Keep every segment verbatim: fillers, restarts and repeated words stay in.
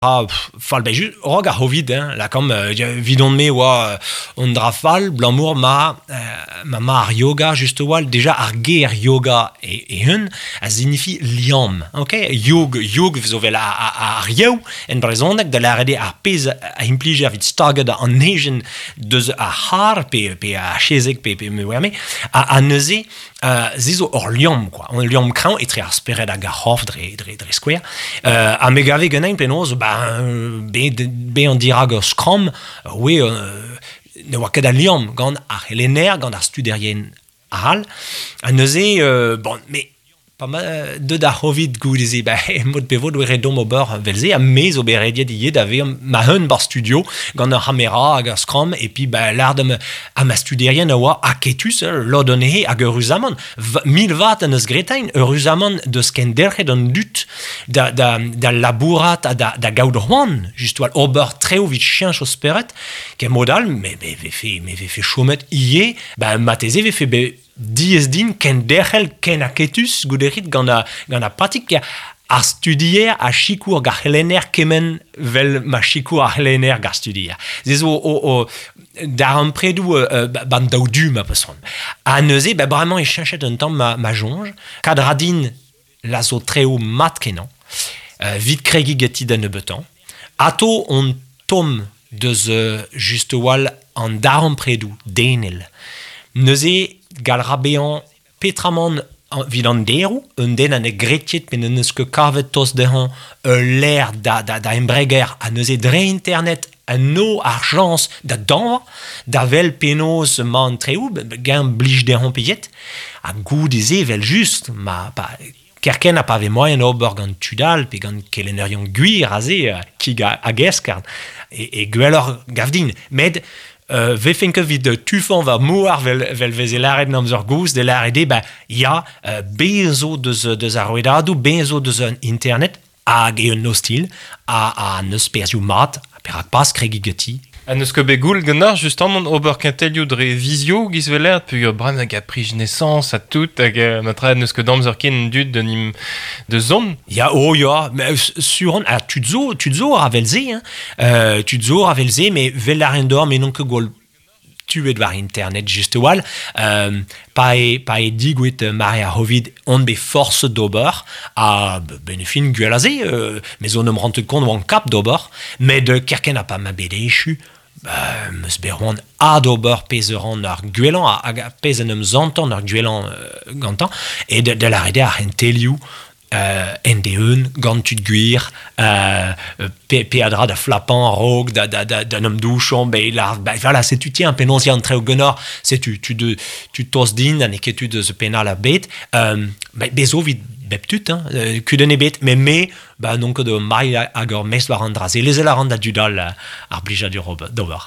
Ah, fall ben juste rog a hovid hein là comme euh, vidon me wa on drafal blamour ma euh, ma ma ar yoga juste wal déjà ar ger yoga et et un a signifie liam ok yog yog zovel a a a rio en brezondek de la rede ar pez a impliger vid staged an negen de a har pe pe a chezek pe pe me wame a a neuze Uh, zizo or liom quoi on liom cran et très aspéré da gahof dre dre dre square uh, a me gave genain penos ba be be on dira go scrum oui uh, ne wa kada liom gant a helener gant ar studerien hal a neuze uh, bon mais pas mal de da hovid goudizi ba mod bevod we redom ober velze a mez oberedia die d'ave ma hun bar studio gant ar hamera hag ar scrum et puis ba l'art de a ma studerien a wa a ketus lo donne hag euruzamon mil vat an eus gretain euruzamon de skenderche don dut da da da labourat da da gaud roan just wal ober treo vit chien chos peret ke modal mais mais ve fait mais ve fait chomet ie ba mateze ve fait be dies din ken derhel ken aketus guderit gant a gant a pratik ar studier a chikour gar helener kemen vel ma chikour ar helener gar studier zez o o o dar an predou uh, ban daou du ma peson a neuze ba bremañ e chenchet un tamm ma, ma jonge kadradin la zo treo mat kenan uh, vit kregi geti da neubetan ato on tom deus uh, just wal an dar an predou denel neuze gal rabean petramon vid an derou un den an e gretiet pen en eus ket kavet tos dehan e l'air da, da, da embreger a neuze dre internet an no arjans da danva da vel penos man treoù gen blij dehan peyet a goud eze vel just ma pa kerken a pa ve moyen ober gant tudal pe gant kelenerion gwir aze uh, kig a, a geskard e, e gwellor gavdin med Uh, ve finke vid tufan va mouar vel, vel veze laret namz ur gous de larede, ba ya uh, bezo deus, deus ar roedadou, bezo deus an internet, hag e un nostil, a, a neus perzioù mat, per ak pas kregi geti. A neus ket bet goul ganar justamment ober kentelioù dre vizio giz velert, pu ur brem hag a prij naissance a tout, hag a matra neus ket damzer ken dud de nim de zon. Ya, oh ya, suron, a tudzo, tudzo a velze, hein, uh, tudzo a velze, me vel ar endor, me non ket gol tuet war internet juste wal, um, pa e, pa e digwet uh, mare a hovid on be force d'ober, a benefin gwell aze, uh, me zo neum rantet kont oan kap d'ober, met uh, kerken a pa ma bede echu, Uh, meus beroan ad ober pezeran ar gwelan a pezen em zantan ar gwelan uh, gantan et de, de la rede ar hentelioù uh, en de eun gant tud gwir uh, pe, pe adra da flapan rog da, da, da, da nom douchon be la, ba, voilà c'est tu tiens penons yan treo gonor c'est tu tu de tu tos din an eketu de ce penal a bet um, be, bezo vid bep tut hein uh, kuden e bet mais me ba non ket de mai hag ur mes war an draz e lezel a ran da dudal uh, ar blijadur d'ober.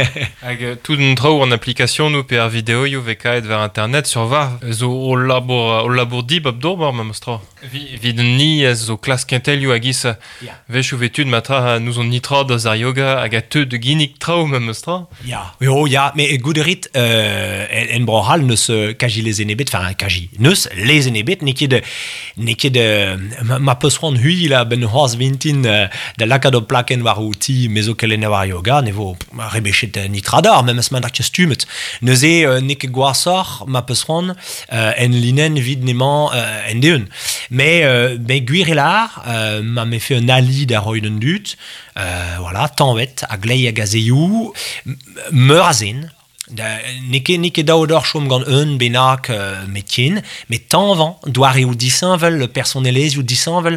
Hag tout d'un trao an application nou pe ar video yo ve kaet ver internet sur var zo o labor o labor di bab d'ober ma mostra vid ni ez zo klas kentel yo hag is yeah. Vech o vetud matra nous on nitra da ar yoga hag a teud de ginik trao ma mostra ya yeah. Oh ya yeah. Mais gouderit euh, en brohal neus kaji les enebet enfin kaji neus les enebet ne ket de ne ket de ma, ma peus ran hui la ben c'hoaz vintin uh, da lakad o plaken war outi mezo kelen war yoga ne vo rebechet uh, nitradar même ma dak stumet neuze uh, ne ket gwasor ma peus ran uh, en linen vid neman uh, en deun mais uh, be gwir elar uh, ma me fe un ali da roiden dut uh, voilà tanvet a glei a gazeyou meur a zen da neke neke daoudor chom gant un benak uh, metien mais tan van doare ou disanvel le personnelez ou disanvel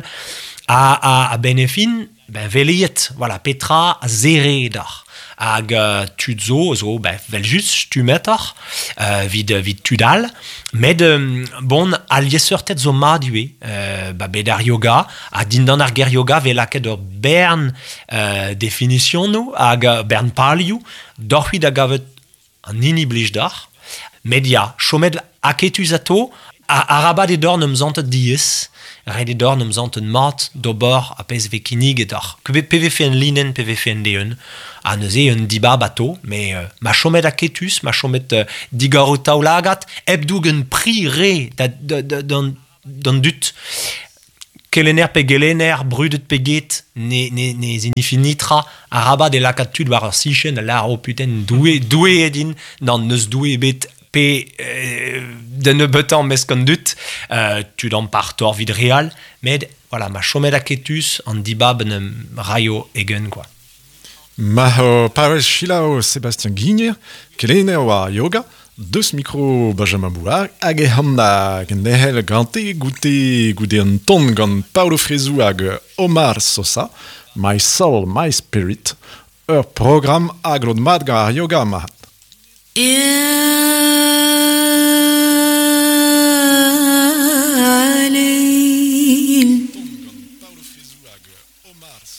a a a benefin ben veliet voilà petra zere dar hag uh, tudzo zo ben vel just tu metor uh, vid vid tudal med um, bon alieseur tet zo madue uh, ba bedar yoga a dindan ar ger yoga velaket ur bern uh, definition nou hag uh, bern palioù dorhuit da gavet an ini blij dar media chomed aketuz ato a, a rabat e dorn em zantet dies red e dorn em zantet mat d'ober a pez ve kinig et ar P V F en linen P V F en deun a neuze un diba bato mais uh, ma chomed aketus ma chomed uh, digar o taoulagat eb doug un pri re da, da, da, dan, dan dut skelener pe gelener, brudet pe get, ne, ne, ne zinifi nitra, a rabat e lakatud war ur sichen, la o putain doue, doue edin, nan neus doue bet pe euh, de ne betan meskon dut, euh, tu d'an partor vid real, med, voilà, ma chomet a ketus, an dibab ne raio egen, quoi. Ma o parel chila o Sébastien Guigner, kelener war yoga, deus micro Benjamin Bouard, hag e hamna gendehel gante goute goude an ton gant Paulo Frezou hag Omar Sosa, My Soul, My Spirit, ur program agrod mat gant ar yoga mahat. You